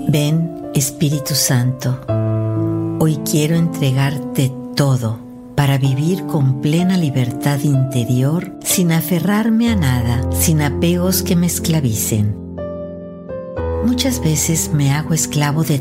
Ven, Espíritu Santo, hoy quiero entregarte todo para vivir con plena libertad interior, sin aferrarme a nada, sin apegos que me esclavicen. Muchas veces me hago esclavo de